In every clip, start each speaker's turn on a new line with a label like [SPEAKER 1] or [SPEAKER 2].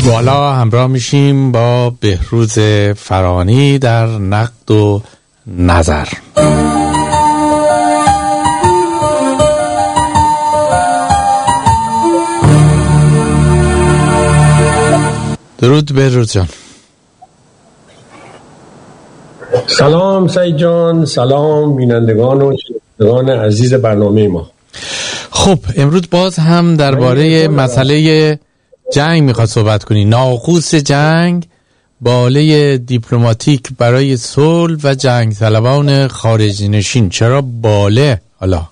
[SPEAKER 1] بالا همراه میشیم با بهروز فرانی در نقد و نظر. درود بهروز جان.
[SPEAKER 2] سلام سعید جان، سلام بینندگان و شنوندگان عزیز برنامه ما.
[SPEAKER 1] خب امروز باز هم درباره مسئله جنگ میخواد صحبت کنی. ناقوس جنگ، باله دیپلماتیک برای صلح و جنگ طلبان خارجی نشین. چرا باله؟ حالا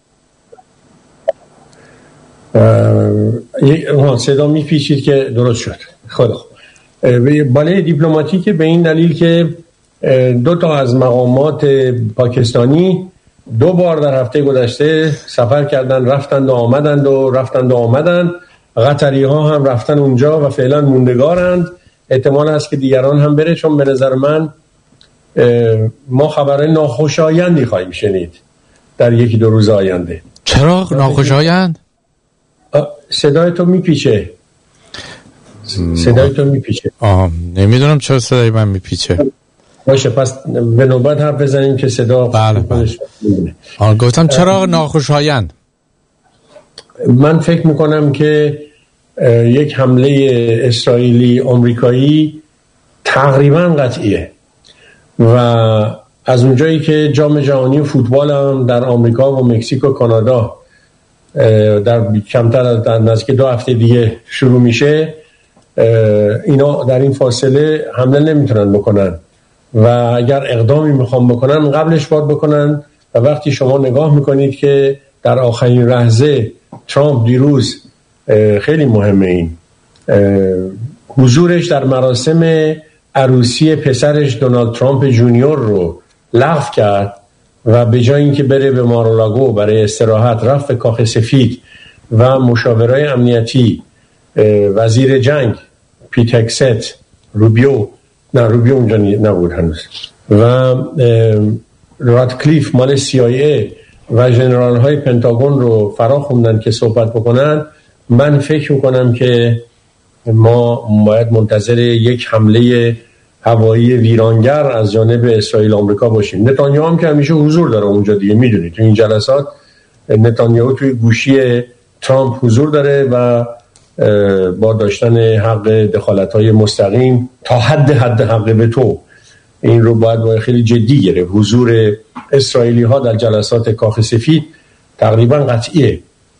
[SPEAKER 2] صدا میپیچید که درست شد. خدا باله دیپلماتیک به این دلیل که دو تا از مقامات پاکستانی 2 بار در هفته گذشته سفر کردن، رفتند و آمدند. قطری ها هم رفتن اونجا و فعلا موندگارند. احتمال هست که دیگران هم بره، چون به نظر من ما خبرهای ناخوشایندی خواهیم شنید در 1-2 روز آینده.
[SPEAKER 1] چرا ناخوشایند؟
[SPEAKER 2] صدای تو میپیچه.
[SPEAKER 1] نمیدونم چرا صدای من میپیچه.
[SPEAKER 2] باشه پس به نوبت حرف بزنیم که صدا
[SPEAKER 1] بله. گفتم چرا ناخوشایند؟
[SPEAKER 2] من فکر میکنم که یک حمله اسرائیلی آمریکایی تقریبا قطعیه و از اونجایی که جام جهانی فوتبال هم در آمریکا و مکزیک و کانادا در کمتر از نزدیک 2 هفته دیگه شروع میشه، اینا در این فاصله حمله نمیتونن بکنن و اگر اقدامی میخوام بکنن قبلش باید بکنن. و وقتی شما نگاه میکنید که در آخرین لحظه ترامپ دیروز، خیلی مهمه این حضورش در مراسم عروسی پسرش دونالد ترامپ جونیور رو لغو کرد و به جای اینکه بره به مارالاگو برای استراحت رفت به کاخ سفید و مشاورای امنیتی، وزیر جنگ پیت هگست، روبیو اونجا نبود هنوز، و رادکلیف مال CIA و ژنرال های پنتاگون رو فرا خوندن که صحبت بکنن. من فکر میکنم که ما باید منتظر یک حمله هوایی ویرانگر از جانب اسرائیل آمریکا باشیم. نتانیاهو هم که همیشه حضور داره اونجا دیگه، میدونید تو این جلسات نتانیاهو توی گوشی ترامپ حضور داره و با داشتن حق دخالت‌های مستقیم تا حد حق به تو، این رو باید خیلی جدی گرفت. حضور اسرائیلی ها در جلسات کاخ سفید تقریبا قطعیه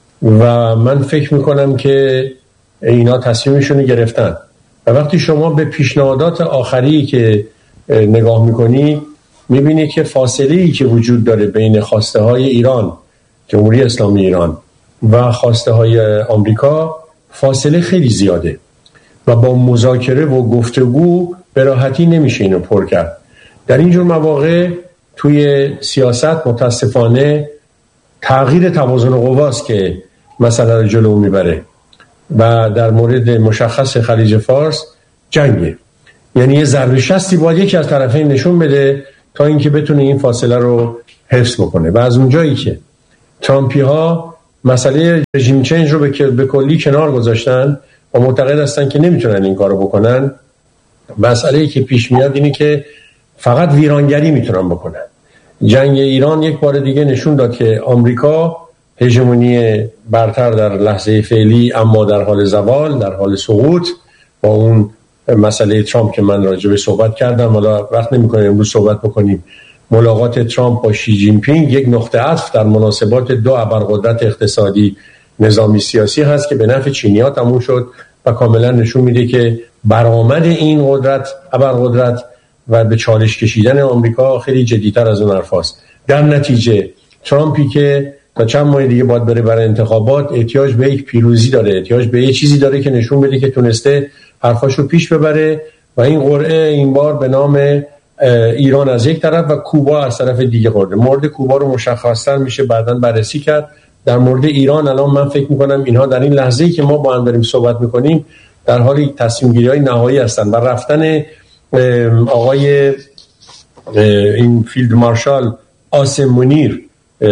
[SPEAKER 2] و من فکر میکنم که اینا تصمیمشون گرفتن. و وقتی شما به پیشنهادات آخری که نگاه میکنی میبینی که فاصله‌ای که وجود داره بین خواسته های ایران، جمهوری اسلامی ایران، و خواسته های آمریکا فاصله خیلی زیاده و با مذاکره و گفتگو به راحتی نمیشه اینو پر کرد. در اینجور مواقع توی سیاست متاسفانه تغییر توازن قواست که مسئله رو جلو میبره و در مورد مشخص خلیج فارس جنگه. یعنی یه ضربه شستی باید یکی از طرفین نشون بده تا اینکه بتونه این فاصله رو حفظ بکنه. و از اونجایی که ترامپی ها مسئله رژیم چنج رو به کلی کنار گذاشتن و معتقد هستن که نمیتونن این کارو بکنن، مسئله‌ای که پیش میاد اینه که فقط ویرانگری میتونن بکنن. جنگ ایران یک بار دیگه نشون داد که آمریکا هژمونی برتر در لحظه فعلی، اما در حال زوال، در حال سقوط، با اون مسئله ترامپ که من راجع به صحبت کردم. حالا وقت نمی‌کنه امروز صحبت بکنیم. ملاقات ترامپ با شی جین پینگ یک نقطه عطف در مناسبات 2 ابرقدرت اقتصادی نظامی سیاسی هست که به نفع چینی‌ها تموم شد و کاملا نشون میده که برآمد این ابرقدرت و به چالش کشیدن آمریکا خیلی جدی‌تر از اون حرفاست. در نتیجه ترامپی که تا چند ماه دیگه باید بره برای انتخابات، احتیاج به یک پیروزی داره، احتیاج به یک چیزی داره که نشون بده که تونسته حرفاشو پیش ببره و این قرعه این بار به نام ایران از یک طرف و کوبا از طرف دیگه خورده. مورد کوبا رو مشخصاً میشه بعداً بررسی کرد. در مورد ایران الان من فکر میکنم اینها در این لحظه‌ای که ما با هم داریم صحبت میکنیم در حال تصمیم گیری‌های نهایی هستن و رفتن آقای این فیلد مارشال آسم منیر،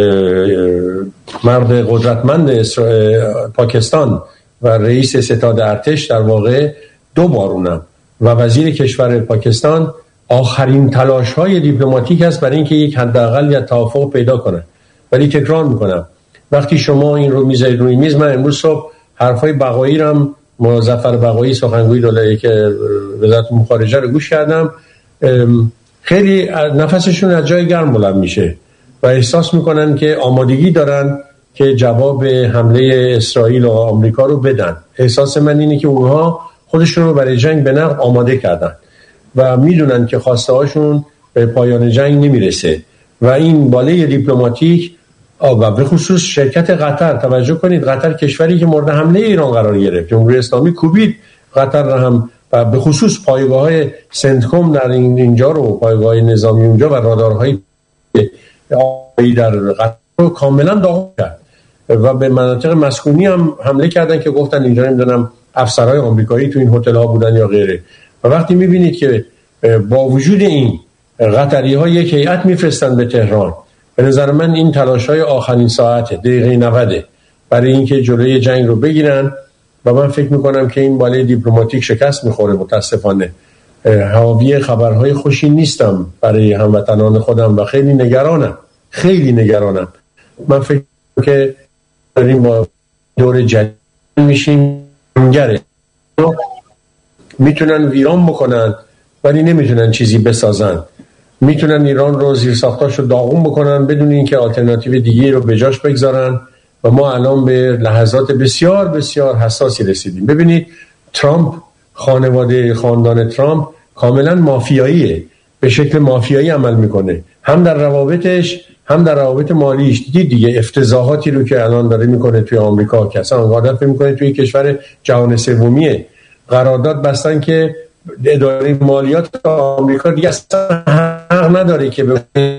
[SPEAKER 2] مرد قدرتمند پاکستان و رئیس ستاد ارتش، در واقع 2 بارونم و وزیر کشور پاکستان آخرین تلاش‌های دیپلماتیک است برای اینکه یک حداقل یا توافق پیدا کنه. ولی تکرار میکنم وقتی شما این رو میذارید روی میز، من امروز صبح حرفای بقایی رو هم مظفر بقایی سخنگوی دولت که وزارت خارجه رو گوش کردم، خیلی نفسشون از جای گرم بلند میشه و احساس میکنن که آمادگی دارن که جواب حمله اسرائیل و آمریکا رو بدن. احساس من اینه که اونها خودشون رو برای جنگ به نقد آماده کردن و میدونن که خواسته هاشون به پایان جنگ نمیرسه و این باله دیپلماتیک و به خصوص شرکت قطر، توجه کنید قطر کشوری که مورد حمله ایران قرار گرفت، جمهوری اسلامی کوبید قطر را هم و به خصوص پایگاه‌های سنتکم در اینجا رو، پایگاه نظامی اونجا و رادارهای در قطر رو کاملا داغون کرد و به مناطق مسکونی هم حمله کردن که گفتن اینجا نمیدونم افسرهای آمریکایی تو این هتل‌ها بودن یا غیره. و وقتی می‌بینید که با وجود این قطری‌ها یک هیئت می‌فرستن به تهران، به نظر من این تلاش‌های آخرین ساعت دقیقه 90 برای اینکه جلوی جنگ رو بگیرن و من فکر می‌کنم که این باله دیپلماتیک شکست می‌خوره. متأسفانه حاوی خبرهای خوشی نیستم برای هموطنان خودم و خیلی نگرانم. من فکر که داریم با دور جدید میشیم. میتونن ویران بکنن ولی نمیتونن چیزی بسازن. میتونن ایران رو زیر ساختاشو داغون بکنن بدون اینکه آلترناتیو دیگه رو به جاش بگذارن و ما الان به لحظات بسیار بسیار حساسی رسیدیم. ببینید ترامپ، خاندان ترامپ کاملا مافیاییه، به شکل مافیایی عمل میکنه، هم در روابطش هم در روابط مالیش. دیگه افتضاحاتی رو که الان داره میکنه توی آمریکا که اصلا عادت میکنه توی کشور جهان سومیه. قرارداد بستن که اداره مالیات آمریکا دیگه اصلا حق نداره که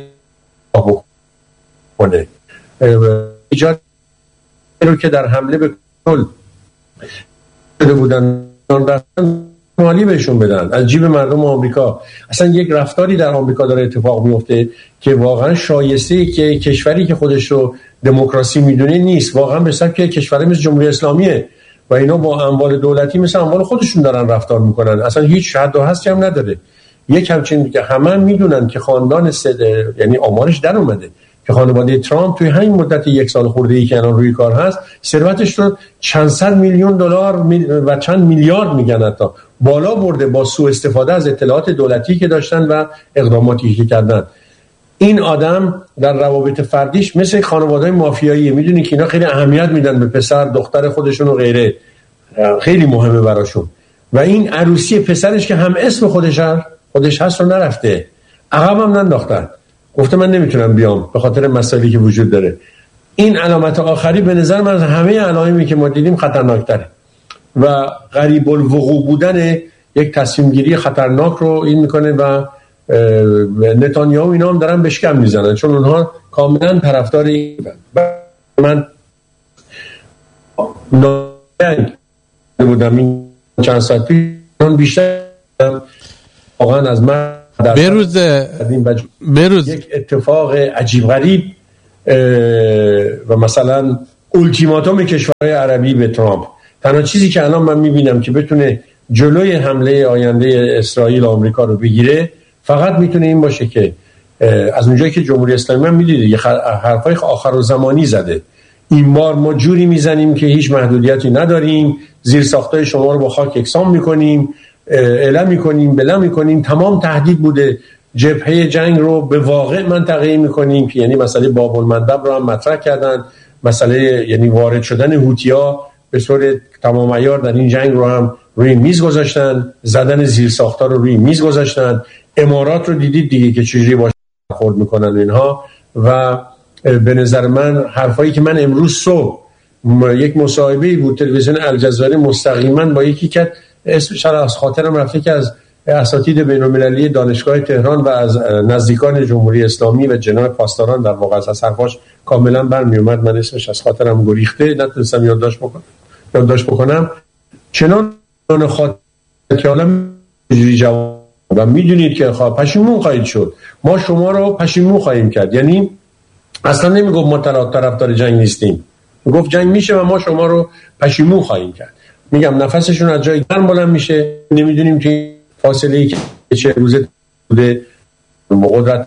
[SPEAKER 2] بکنه ایجاد رو که در حمله به کل شده بودن مالی بهشون بدن از جیب مردم آمریکا. اصلا یک رفتاری در آمریکا داره اتفاق میفته که واقعا شایسته که کشوری که خودش رو دموکراسی میدونه نیست، واقعا به سبک کشوری مثل جمهوری اسلامیه و اینا با اموال دولتی مثل اموال خودشون دارن رفتار میکنن. اصلا هیچ حد و حدی هم نداره. یک همچین که همه میدونن که خاندان یعنی آمارش در اومده که خانواده ترامپ توی همین مدت 1 سال خورده‌ای که الان روی کار هست ثروتش رو چند صد میلیون دلار و چند میلیارد میگن حتی بالا برده با سوء استفاده از اطلاعات دولتی که داشتن و اقداماتی که کردن. این آدم در روابط فردیش مثل خانواده‌های مافیایی، میدونی که اینا خیلی اهمیت میدن به پسر دختر خودشون و غیره، خیلی مهمه براشون. و این عروسی پسرش که هم اسم خودش هست رو نرفته، عقبم ننداختن، گفته من نمیتونم بیام به خاطر مسائلی که وجود داره. این علامت آخری به نظر من از همه علائمی که ما دیدیم خطرناکتره و غریب الوقوع بودن یک تصمیم گیری خطرناک رو این میکنه و نتانیاهو اینا هم دارن بشکم میزنن چون اونها کاملا طرفدار این. من ناگهان بودم این چند ساعت پیش بیشتر واقعا از من
[SPEAKER 1] بروز
[SPEAKER 2] یک اتفاق عجیب غریب و مثلا اولتیماتوم کشورهای عربی به ترامپ. تنها چیزی که الان من میبینم که بتونه جلوی حمله آینده اسرائیل و آمریکا رو بگیره فقط میتونه این باشه که از اونجایی که جمهوری اسلامی هم میدیده یه حرفای آخر و زمانی زده، این بار ما جوری میزنیم که هیچ محدودیتی نداریم، زیر ساختای شما رو با خاک یکسان میکنیم، اعلام میکنیم، بلند میکنیم، تمام تهدید بوده، جبهه جنگ رو به واقع منطقه‌ای میکنیم که یعنی مسئله باب المندب رو هم مطرح کردن، مسئله یعنی وارد شدن هوتی‌ها به صورت تمام عیار در این جنگ رو هم روی میز گذاشتن، زدن زیر ساختار رو روی میز گذاشتن. امارات رو دیدید دیگه که چجوری باشه خورد میکنن اینها. و به نظر من حرفایی که من امروز صبح یک مصاحبه‌ای بود تلویزیون الجزایر مستقیما با یکی که اسمش از خاطرم رفته که از اساتید بین‌المللی دانشگاه تهران و از نزدیکان جمهوری اسلامی و جناب پاسداران در واقع از حرفاش کاملا برمی اومد، من اسمش از خاطرم گریخته نتونستم یادداشت بکنم. چنان خاطر که حالا جوری جواب و میدونید که پشیمون خواهید شد، ما شما رو پشیمون خواهیم کرد. یعنی اصلا نمیگفت ما طرفدار جنگ نیستیم، میگفت جنگ میشه و ما شما رو پشیمون خواهیم کرد. میگم نفسشون از جای گرم بلند میشه. نمیدونیم که فاصله‌ای که چه روزه بوده، قدرت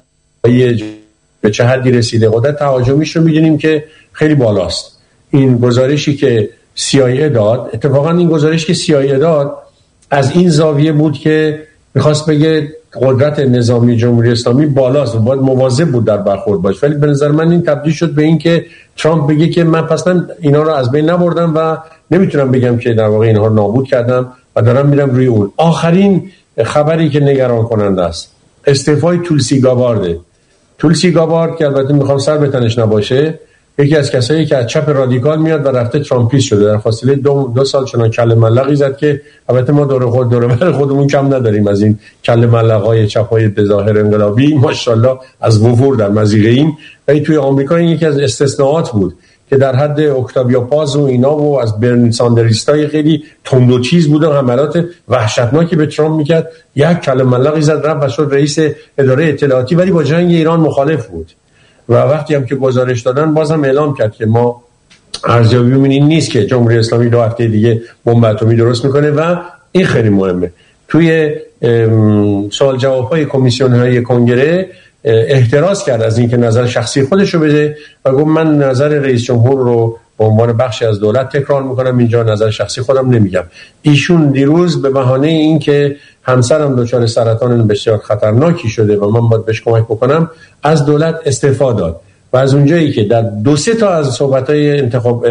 [SPEAKER 2] به چه حدی رسیده، قدرت تهاجمیش رو میدونیم که خیلی بالاست. این گزارشی که CIA داد، اتفاقا این گزارش که CIA داد از این زاویه بود که میخواست بگه قدرت نظامی جمهوری اسلامی بالاست و باید مواظب بود در برخورد باش، ولی به نظر من این تبدیل شد به این که ترامپ بگه که من پس اینا رو از بین نبردم و نمیتونم بگم که در واقع اینها رو نابود کردم و دارم میرم روی اون. آخرین خبری که نگران کننده است استعفای تولسی گابارده. تولسی گابارد که البته میخوام سر به تنش نباشه، یکی از کسایی که از چپ رادیکال میاد و رفته ترامپیست شده، در فاصله دو سال چنان کله ملقی زد که البته ما دور بر خودمون کم نداریم از این کله ملقای چپای بظاهر انقلابی، ماشاءالله از وفور در مضیقه ایم. ولی توی آمریکا این یکی از استثناءات بود که در حد اکتاویا پاز و اینا و از برنی ساندریستای خیلی تند و تیز بود و حملات وحشتناکی به ترامپ میکرد، یک کله ملقی زد رفت و شد رئیس اداره اطلاعاتی، ولی با جنگ ایران مخالف بود و وقتی هم که گزارش دادن بازم اعلام کرد که ما ارزیابیمون این نیست که جمهوری اسلامی 2 هفته دیگه بمب اتمی درست میکنه و این خیلی مهمه. توی سوال جواب‌های کمیسیون‌های کنگره احتراز کرد از اینکه نظر شخصی خودش رو بده و گفت من نظر رئیس جمهور رو به عنوان بخشی از دولت تکرار میکنم، اینجا نظر شخصی خودم نمیگم. ایشون دیروز به بهانه این که همسرم دچار سرطان بسیار خطرناکی شده و من باید بهش کمک بکنم از دولت استعفا داد و از اونجایی که در 2-3 تا از صحبت‌های انتخاب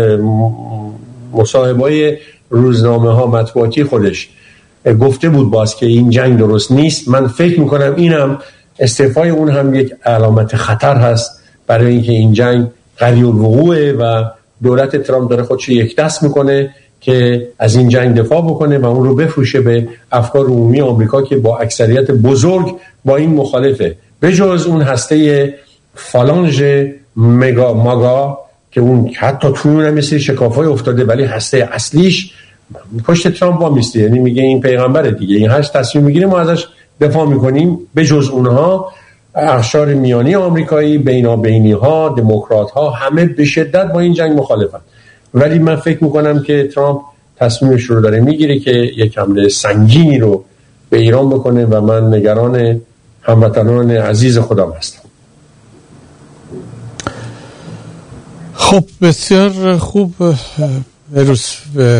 [SPEAKER 2] مصاحبه‌های روزنامه‌ها مطبوعاتی خودش گفته بود باز که این جنگ درست نیست، من فکر میکنم اینم استعفای اون هم یک علامت خطر هست برای اینکه این جنگ قریب الوقوعه و دولت ترامپ داره خودش یک دست میکنه که از این جنگ دفاع بکنه و اون رو بفروشه به افکار عمومی آمریکا که با اکثریت بزرگ با این مخالفه، به جز اون هسته فالانژ ماگا که اون حتی توی اون هم مثل شکافای افتاده ولی هسته اصلیش پشت ترامپ وامیسته، یعنی میگه این پیغمبره دیگه، این هر تصمیم میگیره ما ازش دفاع میکنیم. به جز اونها اقشار میانی آمریکایی، بینابینی ها، دموکرات ها همه به شدت با این جنگ مخالفن، ولی من فکر میکنم که ترامپ تصمیمش رو داره میگیره که یک حمله سنگینی رو به ایران بکنه و من نگران هموطنان عزیز خودم هستم.
[SPEAKER 1] خب بسیار خوب روز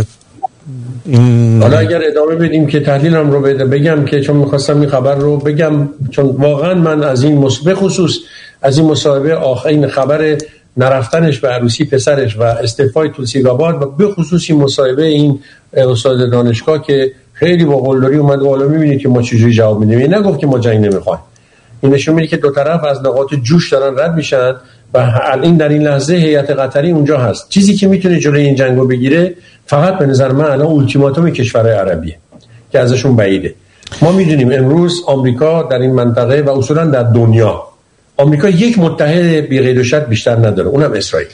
[SPEAKER 2] حالا اگر ادامه بدیم که تحلیلم رو بگم که چون میخواستم این خبر رو بگم، چون واقعا من از این خصوص از این مصاحبه این خبر نرفتنش به عروسی پسرش و استعفای تولسی گابارد و به خصوص این مصاحبه این استاد دانشگاه که خیلی با قلدری اومد و حالا میبینید که ما چجوری جواب میدیم. این نگفت که ما جنگ نمیخوایم، این نشون میده که دو طرف از نقاط جوش دارن رد میشن و الان در این لحظه هیئت قطری اونجا هست. چیزی که میتونه جلوی این جنگو بگیره فقط به نظر من الان اولتیماتوم کشورهای عربیه که ازشون بعیده. ما میدونیم امروز آمریکا در این منطقه و اصولا در دنیا آمریکا یک متحد بی قید و شرط بیشتر نداره، اونم اسرائیل.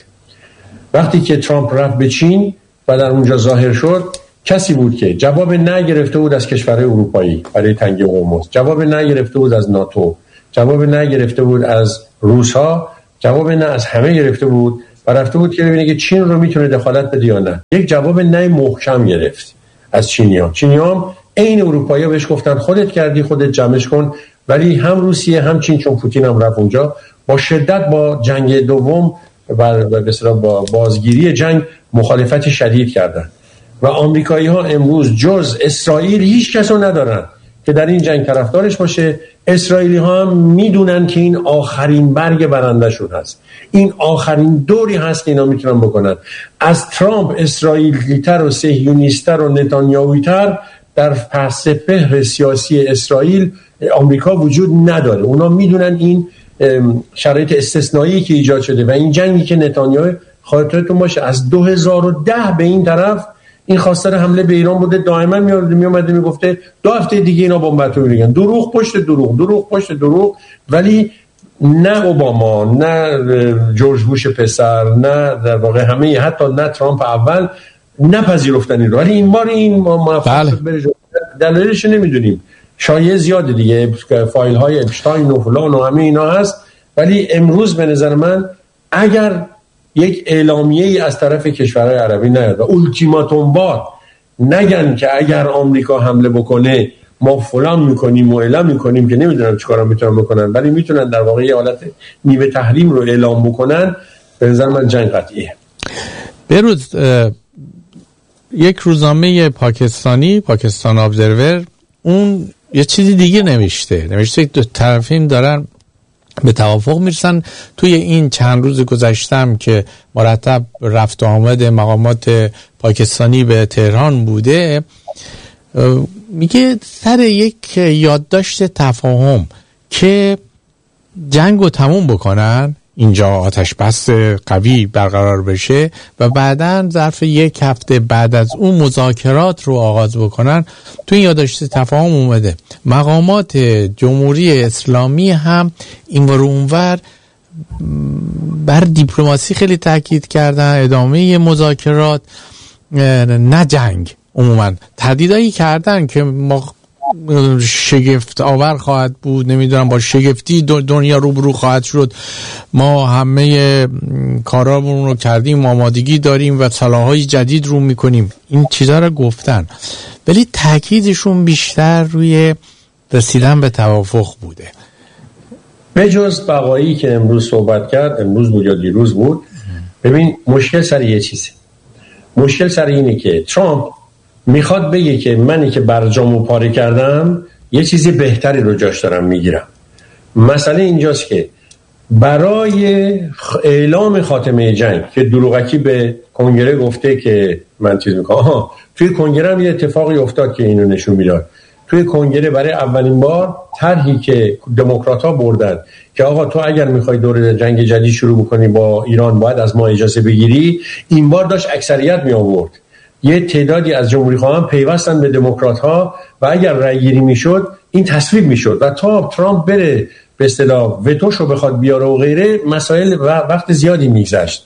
[SPEAKER 2] وقتی که ترامپ رفت به چین و در اونجا ظاهر شد، کسی بود که جواب نه گرفته بود از کشورهای اروپایی برای تنگی قرمز، جواب نه گرفته بود از ناتو، جواب نه گرفته بود از روس‌ها، جواب نه از همه گرفته بود و رفته بود که ببینه که چین رو میتونه دخالت بده یا نه. یک جواب نه محکم گرفت از چینی‌ها. چینی‌ها عین اروپایی‌ها بهش گفتن خودت کردی خودت جمعش کن، ولی هم روسیه هم چین، چون پوتین هم رفت اونجا، با شدت با جنگ دوم و به اصطلاح با بازگیری جنگ مخالفت شدید کردن و آمریکایی‌ها امروز جز اسرائیل هیچ کس رو ندارن که در این جنگ طرفدارش باشه. اسرائیلی‌ها هم میدونن که این آخرین برگ برنده‌شون هست، این آخرین دوری هست که اینا میتونن بکنن. از ترامپ اسرائیلی‌تر و صهیونیست‌تر و نتانیاهوی‌تر در پس‌پهر سیاسی اسرائیل آمریکا وجود نداره. اونا میدونن این شرایط استثنایی که ایجاد شده و این جنگی که نتانیاهو خاطرتون باشه از 2010 به این طرف این خواستار حمله به ایران بوده، دائما میومده میگفته 2 هفته دیگه اینا بمب اتمی میگن، دروغ پشت دروغ، دروغ پشت دروغ. ولی نه اوباما، نه جورج بوش پسر، نه در واقع همه، حتی نه ترامپ اول نپذیرفتن این رو، ولی این بار این موفق شد بره. دلایلش نمیدونیم، شایعه زیاده دیگه، فایل های اپشتاین و فلان و همه اینا هست، ولی امروز به نظر من اگر یک اعلامیه‌ای از طرف کشورهای عربی نیاد و اولتیماتوم وار نگن که اگر آمریکا حمله بکنه ما فلان میکنیم و اعلام میکنیم که نمیدونم چیکارا میتونن بکنن، ولی میتونن در واقع یه حالت نیمه تحریم رو اعلام بکنن. به نظر من جنگ قطعیه.
[SPEAKER 1] بروز یک روزنامه پاکستانی، پاکستان ابزرور، اون یه چیزی دیگه نوشته که دو طرفین دارن به توافق میرسن. توی این چند روز گذشتم که مرتب رفت و آمد مقامات پاکستانی به تهران بوده، میگه سر یک یادداشت تفاهم که جنگو تموم بکنن، اینجا آتش بس قوی برقرار بشه و بعداً ظرف یک هفته بعد از اون مذاکرات رو آغاز بکنن. تو این یادداشت تفاهم اومده مقامات جمهوری اسلامی هم اینور اونور بر دیپلماسی خیلی تاکید کردن، ادامه مذاکرات نه جنگ. عموما تهدیدایی کردن که ما شگفت آور خواهد بود، نمیدونم با شگفتی دنیا روبرو خواهد شد، ما همه کارامون رو کردیم، آمادگی داریم و سلاح‌های جدید رو میکنیم. این چیزا رو گفتن، ولی تاکیدشون بیشتر روی رسیدن به توافق بوده.
[SPEAKER 2] به جز بقایی که امروز صحبت کرد، امروز بود یا دیروز بود، ببین مشکل سر یه چیزه. مشکل سر اینه که ترامپ میخواد بگه که منی که برجامو پاره کردم یه چیزی بهتری رو جاش دارم میگیرم. مسئله اینجاست که برای اعلام خاتمه جنگ که دروغکی به کنگره گفته که من چیز میکنم، توی کنگره هم یه اتفاقی افتاد که اینو نشون میداد. توی کنگره برای اولین بار طرحی که دموکرات‌ها بردن که آقا تو اگر میخوای دور جنگ جدید شروع بکنی با ایران باید از ما اجازه بگیری، این بار داشت اکثریت می آورد. یه تعدادی از جمهوری‌خواهان پیوستن به دموکرات‌ها و اگر رأی گیری میشد این تصویب میشد و تا ترامپ بره به اصطلاح وتوشو بخواد بیاره و غیره، مسائل وقت زیادی میگذشت.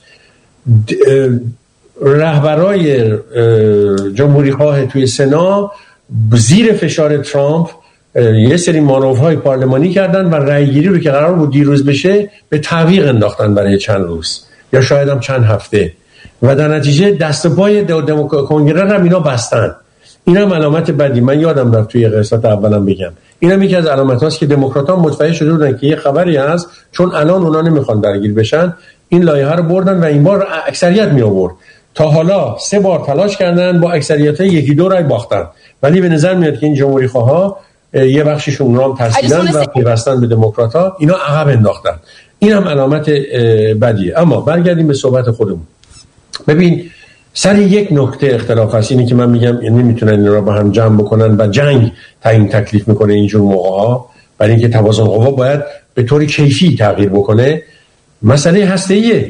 [SPEAKER 2] رهبرای جمهوری‌خواه توی سنا زیر فشار ترامپ یه سری مانورهای پارلمانی کردن و رأی گیری رو که قرار بود دیروز بشه به تعویق انداختن برای چند روز یا شاید هم چند هفته و در نتیجه دست پای کنگره هم اینا بستن. این هم علامت بدی. من یادم رفت توی قسمت اولم بگم این هم یکی از علامت هاست که دموکرات‌ها متوجه شده بودن که یه خبری هست، چون الان اونا نمیخوان درگیر بشن، این لایحه رو بردن و این بار اکثریت می آورد. تا حالا 3 بار تلاش کردن، با اکثریت 1-2 رای باختن، ولی به نظر میاد که این جمهوری‌خواها یه بخششون رام ترسیدن و پیوستن به دموکرات‌ها، اینا عقب انداختن. این هم علامت بدیه. اما برگردیم به صحبت خودمون. ببین سر یک نکته اختلاف هست، اینی که من میگم نمیتونن این را با هم جمع بکنن و جنگ تعیین تکلیف میکنه اینجور موقع‌ها، برای اینکه توازن قوا باید به طور کیفی تغییر بکنه. مسئله هسته‌ایه.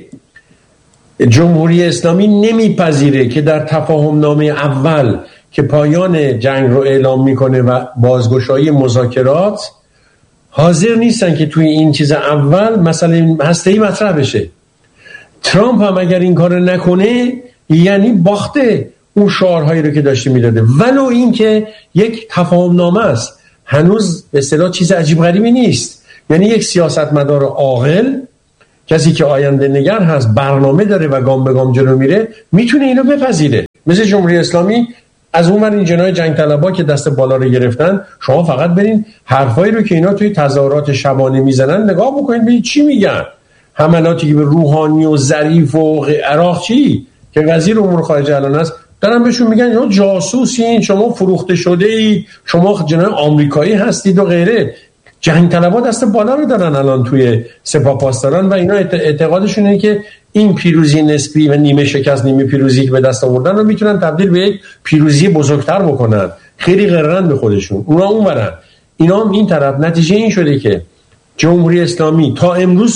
[SPEAKER 2] جمهوری اسلامی نمیپذیره که در تفاهم نامه اول که پایان جنگ رو اعلام میکنه و بازگشایی مذاکرات حاضر نیستن که توی این چیز اول مسئله هسته‌ای مطرح بشه. ترامپ هم اگر این کار نکنه یعنی باخته اون شعارهایی رو که داشته میداده، ولو این که یک تفاهم نامه است، هنوز به اصطلاح چیز عجیب غریبی نیست. یعنی یک سیاستمدار عاقل، کسی که آینده نگر هست، برنامه داره و گام به گام جلو میره، میتونه اینو بپذیره. مثل جمهوری اسلامی از اون ور این جنای جنگ طلبا که دست بالا رو گرفتن، شما فقط برین حرفایی رو که اینا توی تظاهرات شبانه میزنن نگاه بکنید ببینید چی میگن. حملاتی که به روحانی و ظریف و عراقچی که وزیر امور خارجه الان است دارن بهشون میگن اینا جاسوسین، شما فروخته شده اید، شما جنای آمریکایی هستید و غیره. جنگ طلبا دست بالا رو دارن الان توی سپاه پاسداران و اینا اعتقادشون اینه که این پیروزی نسبی و نیمه شکست نیمه پیروزی که به دست آوردن رو میتونن تبدیل به یک پیروزی بزرگتر بکنن. خیلی غررن به خودشون، اونا اونورن اینا هم این طرف. نتیجه این شده که جمهوری اسلامی تا امروز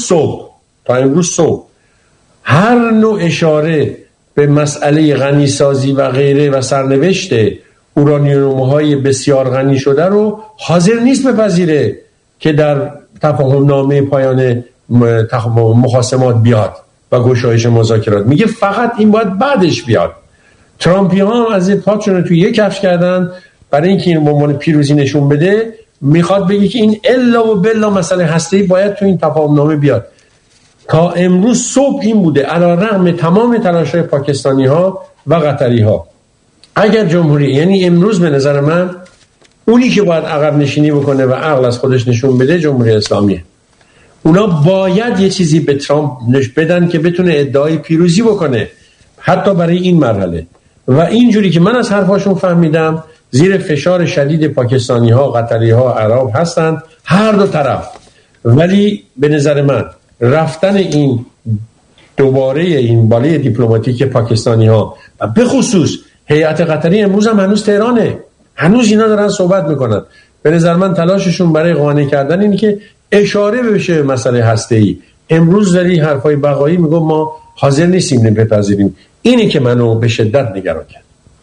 [SPEAKER 2] صبح هر نوع اشاره به مسئله غنیسازی و غیره و سرنوشت اورانیوم‌های بسیار غنی شده رو حاضر نیست بپذیره که در تفاهم نامه پایان مخاصمات بیاد و گشایش مذاکرات. میگه فقط این باید بعدش بیاد. ترامپی ها هم از این پاتشون رو توی یک کفش کردن برای اینکه این به عنوان پیروزی نشون بده. میخواد بگه که این الا و بلا مسئله هسته‌ای باید تو این تفاهم نامه بیاد. تا امروز صبح این بوده، علی‌رغم تمام تلاش‌های پاکستانی ها و قطری ها. اگر جمهوری، یعنی امروز به نظر من اونی که باید عقب نشینی بکنه و عقل از خودش نشون بده جمهوری اسلامیه. اونا باید یه چیزی به ترامپ بدن که بتونه ادعای پیروزی بکنه حتی برای این مرحله. و اینجوری که من از حرفاشون فهمیدم زیر فشار شدید پاکستانی ها، قطری ها، عرب هستند، هر دو طرف. ولی به نظر من رفتن این دوباره این باله دیپلماتیک پاکستانی ها و به خصوص هیئت قطری امروز هم هنوز تهرانه، هنوز اینا دارن صحبت میکنن. به نظر من تلاششون برای قانع کردن اینه که اشاره بشه به مسئله هسته‌ای. امروز داری حرفای بقایی میگم ما حاضر نیستیم بپذیریم. اینه که منو به شدت نگران کرد.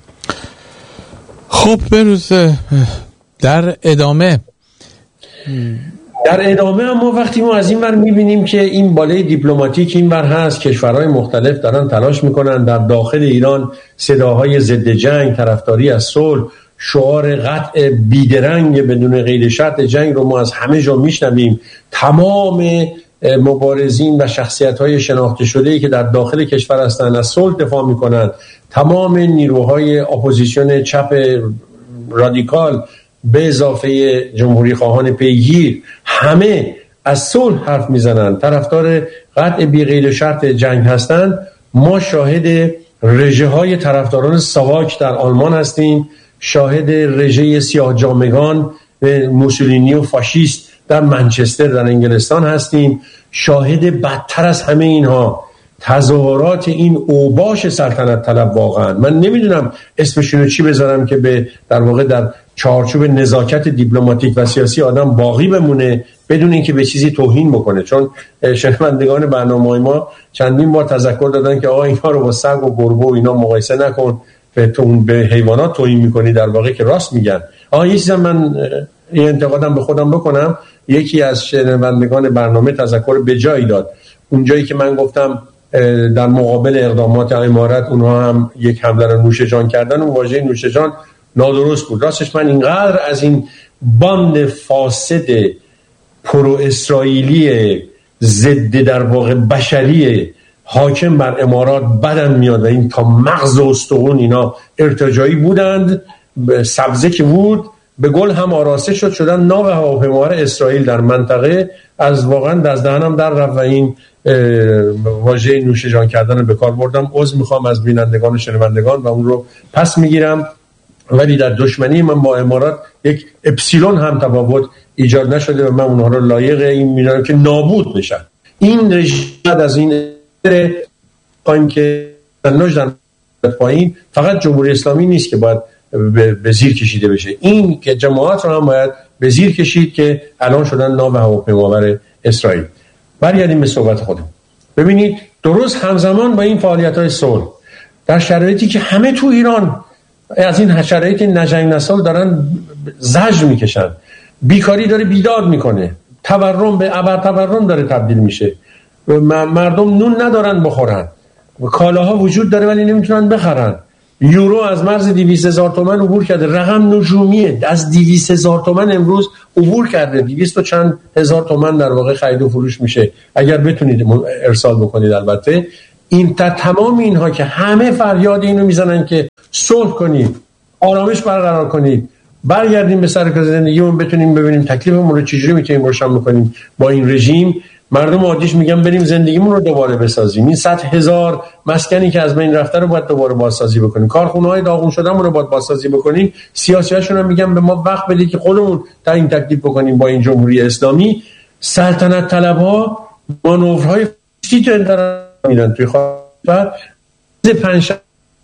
[SPEAKER 1] خب بروز در ادامه
[SPEAKER 2] اما وقتی ما از این ور میبینیم که این باله دیپلماتیک این ور هست، کشورهای مختلف دارن تلاش میکنن در داخل ایران صداهای ضد جنگ، طرفداری از صلح، شعار قطع بیدرنگ بدون قید شرط جنگ رو ما از همه جا میشنویم. تمام مبارزین و شخصیت‌های شناخته شده‌ای که در داخل کشور هستند از صلح دفاع می‌کنند، تمام نیروهای اپوزیسیون چپ رادیکال به اضافه جمهوری خواهان پیگیر همه از صلح حرف میزنند، طرفدار قطع بی قید شرط جنگ هستند. ما شاهد رژه‌های طرفداران ساواک در آلمان هستیم، شاهد رژه سیاه جامگان موسولینی و فاشیست در منچستر در انگلستان هستیم، شاهد بدتر از همه اینها تظاهرات این اوباش سلطنت طلب. واقعا من نمیدونم اسمشونو چی بذارم که به در واقع در چارچوب نزاکت دیپلماتیک و سیاسی آدم باقی بمونه بدون اینکه به چیزی توهین بکنه. چون شنوندگان برنامه‌های ما چندین بار تذکر دادن که آقا اینها رو با سگ و گربه و اینا مقایسه نکن، به حیوانات توهین میکنی. در واقع که راست میگن. یه چیزم من یه انتقادم به خودم بکنم. یکی از شنوندگان برنامه تذکر به جایی داد، اونجایی که من گفتم در مقابل اقدامات امارت اونها هم یک حمله رو نوش جان کردن و واژه نوش جان نادرست بود. راستش من اینقدر از این باند فاسد پرو اسرائیلی ضد در واقع بشری حاکم بر امارات بدم میاد و این تا مغز و استخوان اینا ارتجاعی بودند. سبزه که بود به گل هم آراسته شدن ناو هواپیماهای اسرائیل در منطقه از واقعا دهنم در رفت و این واژه نوش جان کردن رو به کار بردم. عذر میخوام از بینندگان و شنوندگان و اون رو پس میگیرم. ولی در دشمنی من با امارات یک اپسیلون هم تفاوت ایجاد نشده و من اونها رو لایق این میدونم که نابود بشن. این رژیم از این قایم که نوجدن پایین فقط جمهوری اسلامی نیست که باید به زیر کشیده بشه، این که جماعت رو هم باید به زیر کشید که الان شدن ناو هواپیماور اسرائیل. برگردیم به صحبت خودم. ببینید درست همزمان با این فعالیت‌های صلح در شرایطی که همه تو ایران از این شرایط نجنگ نسال دارن زجر میکشن، بیکاری داره بیداد میکنه، تورم به ابر تورم داره تبدیل میشه، مردم نون ندارن بخورن، کالاها وجود داره ولی نمیتونن بخرن، یورو از مرز 200,000 تومان عبور کرده، رقم نجومیه، از 200,000 تومان امروز عبور کرده، 200 و چند هزار تومان در واقع خرید و فروش میشه اگر بتونید ارسال بکنید. البته این تمام اینها که همه فریاد اینو میزنن که صلح کنید، آرامش برقرار کنید، برگردیم به سر کار زندگیمون، بتونیم ببینیم تکلیفمون رو چجوری میتونیم روشن بکنیم با این رژیم. مردم عادیش میگن بریم زندگیمون رو دوباره بسازیم، این 100,000 مسکنی که از بین رفته رو باید دوباره بازسازی بکنیم، کارخونه‌های داغون شدهمون رو باید بازسازی بکنیم. سیاسی‌هاشون هم میگن به ما وقت بدید که خودمون تعیین تکلیف بکنیم با این جمهوری اسلامی. سلطنت طلب‌ها مانورهای فاسدی انتظار میدن توی خاطر پنجشنبه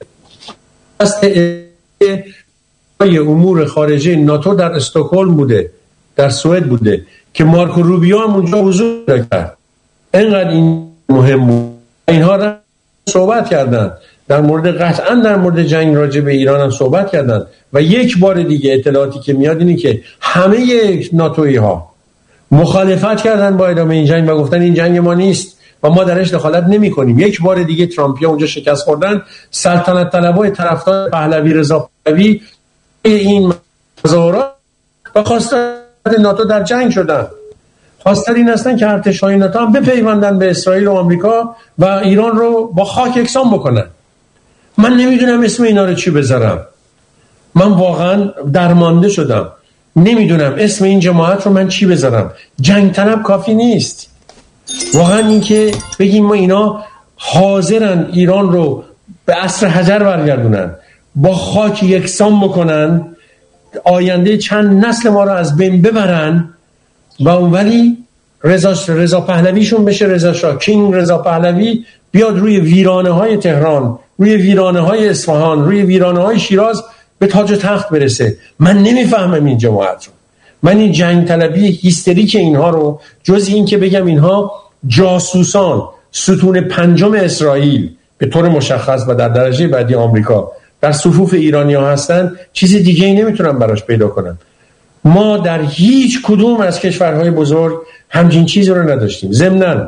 [SPEAKER 2] امور خارجه ناتو در استکهلم بوده، در سوئد بوده که مارکو روبیو هم اونجا حضور کرد. اینقدر این مهم بود. اینها را صحبت کردند در مورد قطعا در مورد جنگ راجع به ایران هم صحبت کردند و یک بار دیگه اطلاعاتی که میاد اینه که همه ناتویی ها مخالفت کردن با ادامه این جنگ و گفتن این جنگ ما نیست و ما درش دخالت نمی کنیم. یک بار دیگه ترامپیا اونجا شکست خوردن. سلطنت طلبای طرفدار پهلوی رضا پهلوی این مظاهرات و خواستن ناتو در جنگ شدن، خواستن این هستن که ارتش‌های ناتو هم بپیوندن به اسرائیل و آمریکا و ایران رو با خاک یکسان بکنن. من نمیدونم اسم اینا رو چی بذارم. من واقعا درمانده شدم، نمیدونم اسم این جماعت رو من چی بذارم. جنگ طلب کافی نیست. واقعا این که بگیم ما اینا حاضرن ایران رو به عصر حجر برگردونن، با خاک یکسان بکنن، آینده چند نسل ما رو از بین ببرن و اون ولی رضا پهلویشون بشه رضا شاه. کینگ رضا پهلوی بیاد روی ویرانه های تهران، روی ویرانه های اصفهان، روی ویرانه های شیراز به تاج و تخت برسه. من نمیفهمم این جماعت رو. من این جنگ طلبی هیستریک اینها رو، جز این که بگم اینها جاسوسان ستون پنجم اسرائیل به طور مشخص و در درجه بعدی آمریکا در صفوف ایرانی‌ها هستن، چیز دیگه ای نمیتونم براش پیدا کنم. ما در هیچ کدوم از کشورهای بزرگ همچین چیزی رو نداشتیم. ضمناً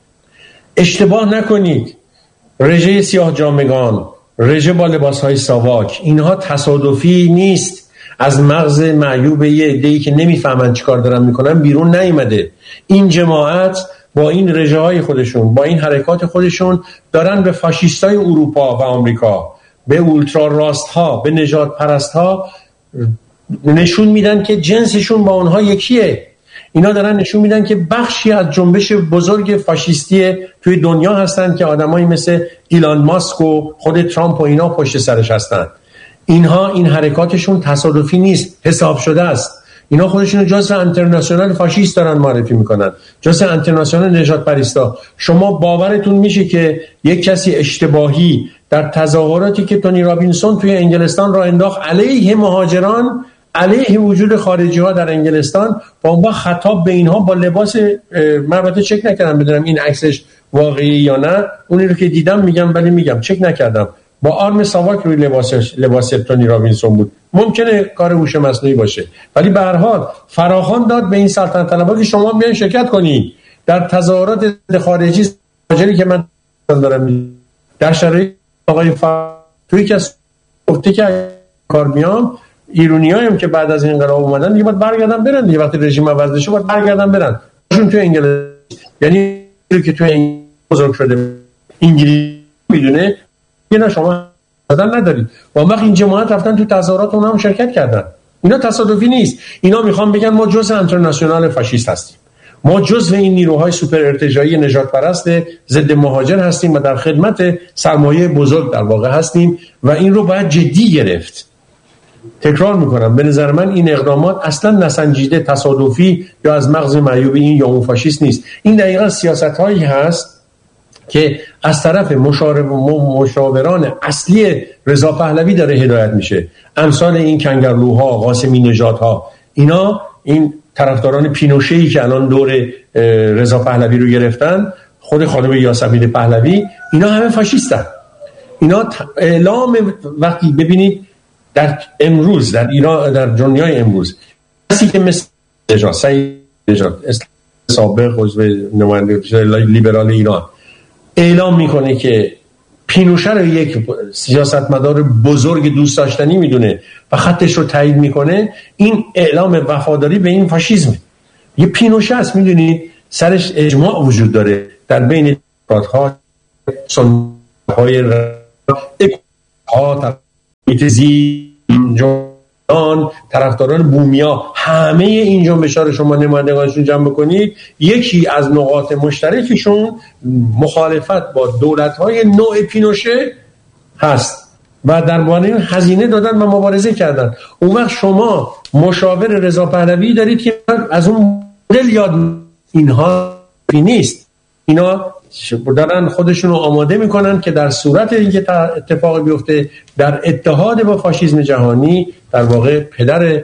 [SPEAKER 2] اشتباه نکنید، رژه سیاه جامگان، رژه با لباسهای ساواک، اینها تصادفی نیست، از مغز معیوب یه عده‌ای که نمیفهمن چیکار دارن میکنن بیرون نیامده. این جماعت با این رژه های خودشون، با این حرکات خودشون دارن به فاشیستای اروپا و آمریکا، به اولترا راست ها، به نژاد پرست ها نشون میدن که جنسشون با اونها یکیه. اینا دارن نشون میدن که بخشی از جنبش بزرگ فاشیستی توی دنیا هستن که آدمایی مثل ایلان ماسک و خود ترامپ و اینا پشت سرش هستن. اینها این حرکاتشون تصادفی نیست، حساب شده است. اینا خودشونو جزء اینترنشنال فاشیست دارن معرفی میکنن، جزء اینترنشنال نژاد پرستا. شما باورتون میشه که یک کسی اشتباهی در تظاهراتی که تونی رابینسون توی انگلستان را انداخت علیه مهاجران، علیه وجود خارجی ها در انگلستان، با اون خطاب به اینها با لباس، من البته چک نکردم بدونم این عکسش واقعی یا نه، اونی رو که دیدم میگم، ولی میگم چک نکردم، با آرم ساواک روی لباس تونی رابینسون بود. ممکنه کار هوش مصنوعی باشه، ولی به هر حال فراخوان داد به این سلطنت طلبها که شما بیاین شرکت کنید در تظاهرات خارجی مهاجری که من دارم در شرایط آقای توی که گفته که کار میام، ایرانی‌هایم که بعد از انقلاب اومدن دیگه باید برگردن برن دیگه، وقتی رژیم عوض بشه باید برگردن برن. چون تو انگلیس، یعنی که تو انگلیس بزرگ شده انگلیسی میدونه اینا شما بدن ندارید. و وقت این جماعت رفتن تو تظاهرات اونها هم شرکت کردن. اینا تصادفی نیست. اینا میخوان بگن ما جزء اینترنشنال فاشیست هستیم، ما جزء این نیروهای سوپر ارتجاعی نژاد پرست ضد مهاجر هستیم و در خدمت سرمایه بزرگ در واقع هستیم و این رو باید جدی گرفت. تکرار میکنم، به نظر من این اقدامات اصلا نسنجیده، تصادفی یا از مغز معیوب این یا اون فاشیست نیست. این دقیقاً سیاست‌هایی هست که از طرف مشاوران اصلی رضا پهلوی داره هدایت میشه، امثال این کنگرلوها، قاسمی نژادها، اینا این طرفداران پینوشه‌ای که الان دور رضا پهلوی رو گرفتن، خود خانم یاسمین پهلوی، اینا همه فاشیستن. اینا اعلام، وقتی ببینید در امروز در ایران، در دنیای امروز، کسی که مثل سعید نژاد سابق عضو نماینده لیبرال ایران اعلام میکنه که پینوشه رو یک سیاستمدار بزرگ دوست داشتنی میدونه و خطش رو تایید میکنه، این اعلام وفاداری به این فاشیسم. یه پینوشه است، میدونید سرش اجماع وجود داره در بین افرادها، سنت‌های جان، طرفداران بومیا، همه این جنبش‌ها رو شما نمایندگانشون جمع بکنید، یکی از نقاط مشترکشون مخالفت با دولت‌های نوع پینوشه هست و درباره این هزینه دادن و مبارزه کردن. اون وقت شما مشاور رضا پهلوی دارید که از اون مدل یاد، اینها نیست. اینا دارن خودشون رو آماده میکنن که در صورت اینکه اتفاقی بیفته در اتحاد با فاشیسم جهانی، در واقع پدر